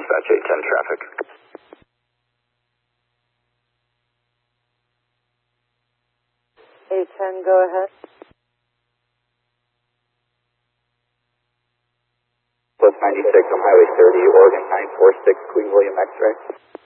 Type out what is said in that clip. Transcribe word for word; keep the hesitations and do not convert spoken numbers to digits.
Dispatch eight ten traffic. eight ten, go ahead. Plus ninety-six on Highway thirty, Oregon nine four six, Queen William X-ray.